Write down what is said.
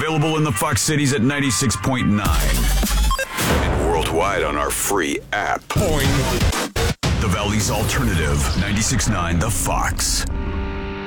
Available in the Fox cities at 96.9. And worldwide on our free app. The Valley's Alternative, 96.9 The Fox.